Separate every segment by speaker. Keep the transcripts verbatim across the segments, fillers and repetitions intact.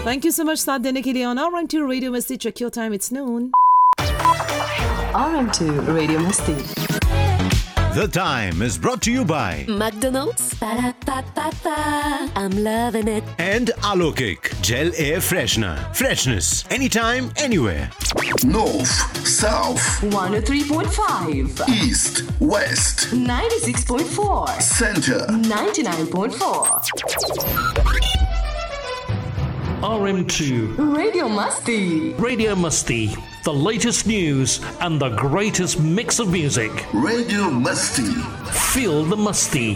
Speaker 1: Thank you so much साथ देने के लिए on R M to radio मस्ती. Check your time, it's Noon.
Speaker 2: R M to radio मस्ती.
Speaker 3: The time is brought to you by
Speaker 4: McDonald's. Ba-da-ba-ba-ba. I'm loving it.
Speaker 3: and Alokik Gel Air Freshener. Freshness anytime, anywhere.
Speaker 5: North, South,
Speaker 2: one oh three point five.
Speaker 5: East, West,
Speaker 2: ninety-six point four.
Speaker 5: Center.
Speaker 2: ninety-nine point four.
Speaker 6: R M two
Speaker 2: Radio Masti.
Speaker 6: Radio Musty, the latest news and the greatest mix of music.
Speaker 5: Radio Musty.
Speaker 6: Feel the Musty.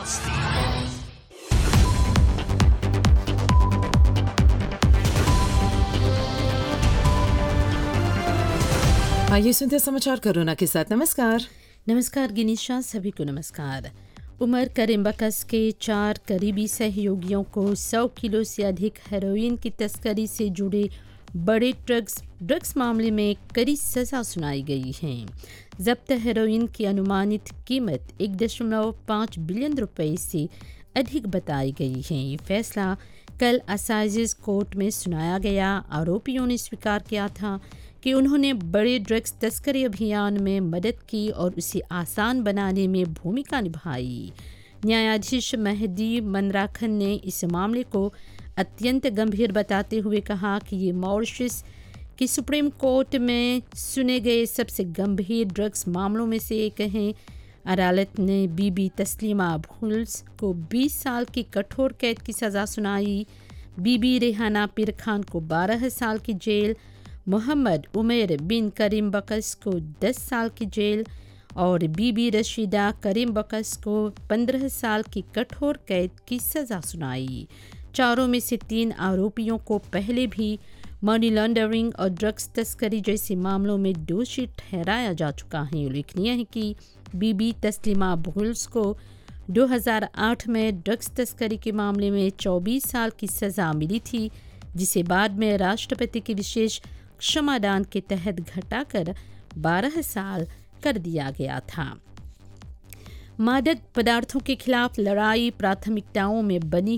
Speaker 1: आइए सुनते समाचार corona के साथ. नमस्कार.
Speaker 7: नमस्कार गिनीशा, सभी को नमस्कार. उमर करीम्बकस के चार करीबी सहयोगियों को सौ किलो से अधिक हेरोइन की तस्करी से जुड़े बड़े ड्रग्स ड्रग्स मामले में कड़ी सज़ा सुनाई गई है. जब्त हेरोइन की अनुमानित कीमत एक दशमलव पाँच बिलियन रुपए से अधिक बताई गई है. ये फैसला कल असाइजेस कोर्ट में सुनाया गया. आरोपियों ने स्वीकार किया था कि उन्होंने बड़े ड्रग्स तस्करी अभियान में मदद की और उसे आसान बनाने में भूमिका निभाई. न्यायाधीश मेहदी मनराखन ने इस मामले को अत्यंत गंभीर बताते हुए कहा कि ये मॉरिशस की सुप्रीम कोर्ट में सुने गए सबसे गंभीर ड्रग्स मामलों में से एक है. अदालत ने बीबी तस्लीमा भुल्स को बीस साल की कठोर कैद की सज़ा सुनाई. बीबी रेहाना पीर खान को बारह साल की जेल, मोहम्मद उमेर बिन करीम बकस को दस साल की जेल और बीबी रशीदा करीम बकस को पंद्रह साल की कठोर कैद की सज़ा सुनाई. चारों में से तीन आरोपियों को पहले भी मनी लॉन्ड्रिंग और ड्रग्स तस्करी जैसे मामलों में दोषी ठहराया जा चुका है. उल्लेखनीय है कि बीबी तस्लीमा भुल्स को दो हज़ार आठ में ड्रग्स तस्करी के मामले में चौबीस साल की सज़ा मिली थी, जिसे बाद में राष्ट्रपति की विशेष क्षमादान के तहत घटाकर बारह साल कर दिया गया था. मादक पदार्थों के खिलाफ लड़ाई प्राथमिकताओं में बनी